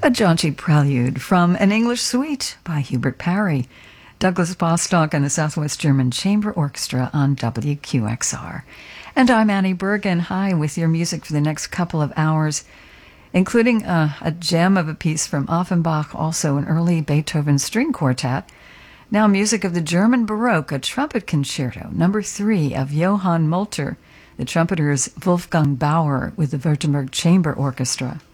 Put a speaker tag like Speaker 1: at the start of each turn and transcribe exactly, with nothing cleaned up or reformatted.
Speaker 1: A jaunty prelude from An English Suite by Hubert Parry, Douglas Bostock and the Southwest German Chamber Orchestra on W Q X R. And I'm Annie Bergen. Hi, with your music for the next couple of hours, including a, a gem of a piece from Offenbach, also an early Beethoven string quartet. Now music of the German Baroque, a trumpet concerto, number three of Johann Multer. The trumpeter is Wolfgang Bauer with the Württemberg Chamber Orchestra.